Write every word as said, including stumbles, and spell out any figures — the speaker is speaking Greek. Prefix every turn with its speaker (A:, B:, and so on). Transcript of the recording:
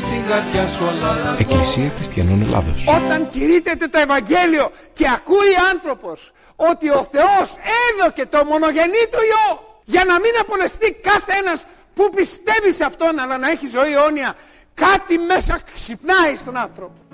A: στην καρδιά σου αλλά...
B: Εκκλησία Χριστιανών Ελλάδος.
C: Όταν κηρύττεται το Ευαγγέλιο και ακούει άνθρωπος ότι ο Θεός έδωκε το μονογενή του Υιό για να μην απολεστεί κάθε ένας που πιστεύει σε Αυτόν αλλά να έχει ζωή αιώνια, κάτι μέσα ξυπνάει στον άνθρωπο.